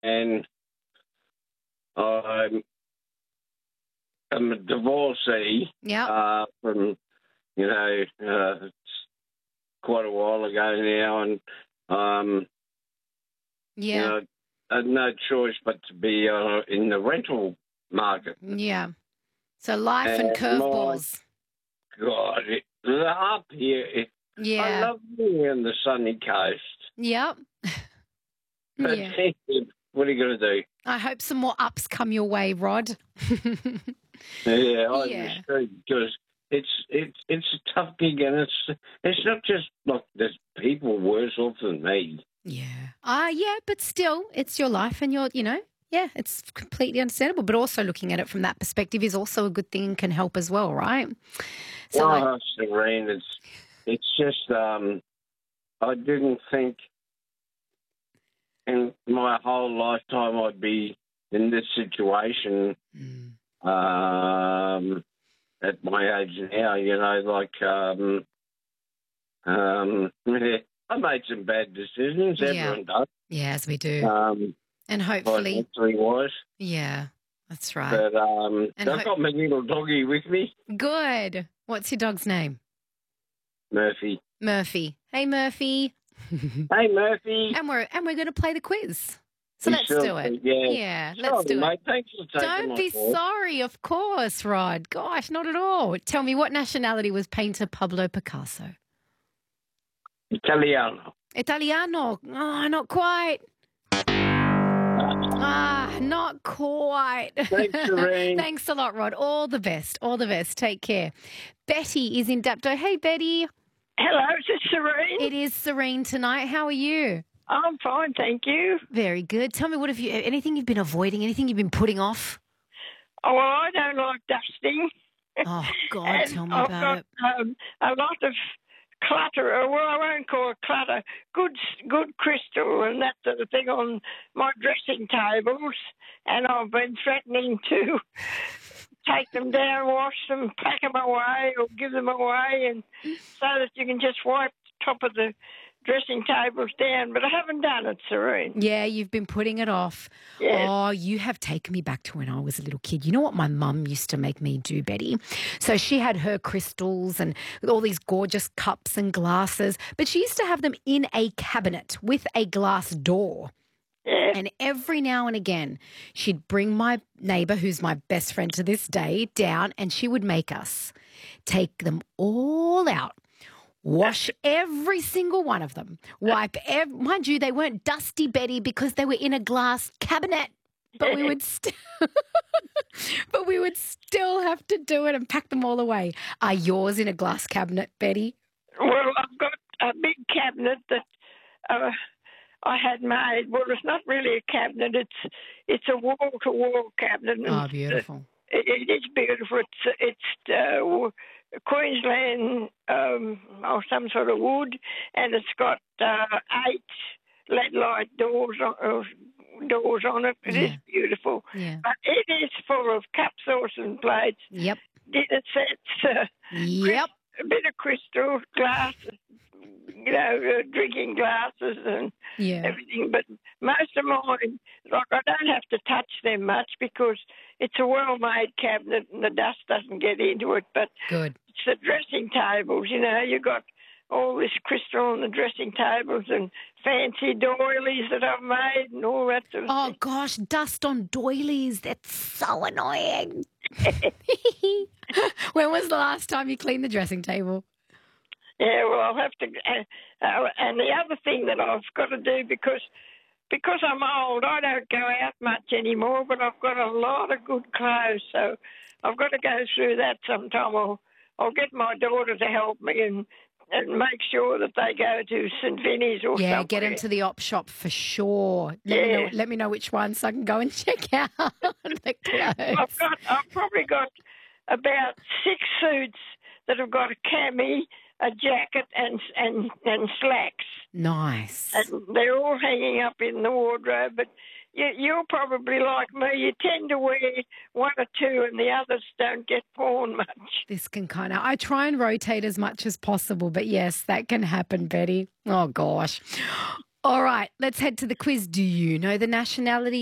and I'm a divorcee Yeah. from, it's quite a while ago now, and Yeah. I had no choice but to be in the rental market. Yeah. So life and And my curveballs. God, up here, I Yeah. love being on the sunny coast. Yep. But Yeah. what are you going to do? I hope some more ups come your way, Rod. Yeah, I Yeah. understand, because it's a tough gig, and it's not just like there's people worse off than me. Yeah. Yeah, but still, it's your life and yeah, it's completely understandable. But also looking at it from that perspective is also a good thing and can help as well, right? So Oh, Serene, it's just I didn't think in my whole lifetime I'd be in this situation at my age now. I made some bad decisions. yeah. Everyone does. Yeah, as we do. And hopefully, Financially wise. yeah, that's right. But And I've got my little doggy with me, good. What's your dog's name? Murphy. Murphy. Hey, Murphy. Hey, Murphy. And we're going to play the quiz. So You let's sure do it. Yeah. Yeah, let's Sorry, do mate. it. Thanks for taking Don't my be call. sorry, of course, Rod. Gosh, not at all. Tell me, what nationality was painter Pablo Picasso? Italiano. Italiano. Oh, not quite. Not quite. Thanks, Serene. Thanks a lot, Rod. All the best. All the best. Take care. Betty is in Dapto. Hey, Betty. Hello, is it Serene? It is Serene tonight. How are you? I'm fine, thank you. Very good. Tell me, anything you've been avoiding, anything you've been putting off? Oh, well, I don't like dusting. Oh, God, And tell me I've about it. got a lot of clutter, or well, I won't call it clutter, good crystal and that sort of thing on my dressing tables, and I've been threatening to take them down, wash them, pack them away, or give them away, and so that you can just wipe the top of the dressing tables down, but I haven't done it, Serene. Yeah, you've been putting it off. Yes. Oh, you have taken me back to when I was a little kid. You know what my mum used to make me do, Betty? So she had her crystals and all these gorgeous cups and glasses, but she used to have them in a cabinet with a glass door. Yeah. And every now and again, she'd bring my neighbour, who's my best friend to this day, down, and she would make us take them all out. Wash every single one of them. Wipe mind you, they weren't dusty, Betty, because they were in a glass cabinet. But we would still have to do it and pack them all away. Are yours in a glass cabinet, Betty? Well, I've got a big cabinet that I had made. Well, it's not really a cabinet. It's a wall-to-wall cabinet. Oh, beautiful. It is beautiful. It's Queensland or some sort of wood, and it's got 8 LED light doors on it. It is beautiful. Yeah. But it is full of cup, sauce, and plates. Yep. Dinner sets. Yep. A bit of crystal glass, drinking glasses and everything. But most of mine, like, I don't have to touch them much because it's a well-made cabinet and the dust doesn't get into it. But good. It's the dressing tables, you've got all this crystal on the dressing tables and fancy doilies that I've made and all that sort of thing. Oh, gosh, dust on doilies. That's so annoying. When was the last time you cleaned the dressing table? Yeah, well, I'll have to. And the other thing that I've got to do, because I'm old, I don't go out much anymore, but I've got a lot of good clothes, so I've got to go through that sometime. I'll get my daughter to help me and make sure that they go to St. Vinny's or something. Yeah, get them to the op shop for sure. Let me know which one so I can go and check out the clothes. I've probably got about 6 suits that have got a cami, a jacket and slacks. Nice. And they're all hanging up in the wardrobe, but you're probably like me. You tend to wear 1 or 2 and the others don't get worn much. This can I try and rotate as much as possible, but yes, that can happen, Betty. Oh, gosh. All right, let's head to the quiz. Do you know the nationality